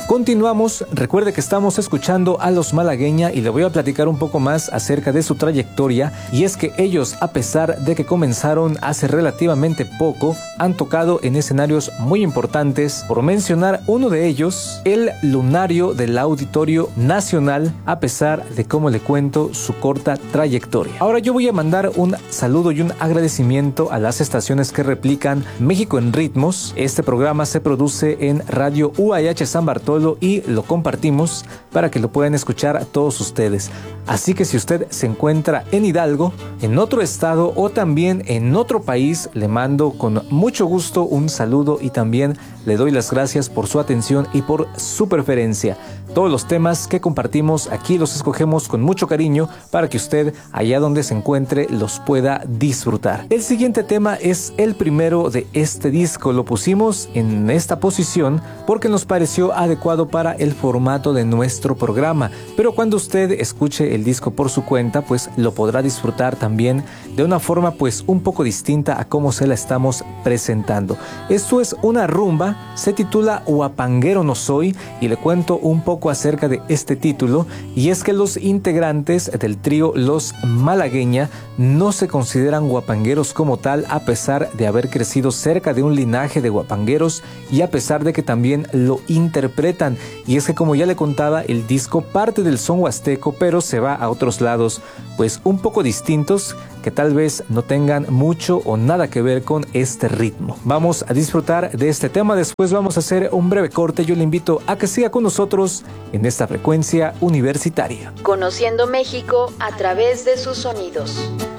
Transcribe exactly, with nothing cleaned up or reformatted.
Continuamos, recuerde que estamos escuchando a Los Malagueña y le voy a platicar un poco más acerca de su trayectoria, y es que ellos, a pesar de que comenzaron hace relativamente poco, han tocado en escenarios muy importantes. Por mencionar uno de ellos, el Lunario del Auditorio Nacional, a pesar de, como le cuento, su corta trayectoria. Ahora yo voy a mandar un saludo y un agradecimiento a las estaciones que replican México en Ritmos. Este programa se produce en Radio U A H San Bartolo y lo compartimos para que lo puedan escuchar todos ustedes. Así que si usted se encuentra en Hidalgo, en otro estado o también en otro país, le mando con mucho gusto un saludo y también le doy las gracias por su atención y por su preferencia. Todos los temas que compartimos aquí los escogemos con mucho cariño para que usted, allá donde se encuentre, los pueda disfrutar. El siguiente tema es el primero de este disco. Lo pusimos en esta posición porque nos pareció adecuado para el formato de nuestro programa, pero cuando usted escuche el disco por su cuenta, pues lo podrá disfrutar también de una forma pues un poco distinta a cómo se la estamos presentando. Esto es una rumba, se titula Huapanguero No Soy, y le cuento un poco acerca de este título, y es que los integrantes del trío Los Malagueña no se consideran huapangueros como tal, a pesar de haber crecido cerca de un linaje de huapangueros y a pesar de que también lo interpretan. Y es que, como ya le contaba, el disco parte del son huasteco, pero se va a otros lados pues un poco distintos que tal vez no tengan mucho o nada que ver con este ritmo. Vamos a disfrutar de este tema, después vamos a hacer un breve corte. Yo le invito a que siga con nosotros en esta frecuencia universitaria. Conociendo México a través de sus sonidos.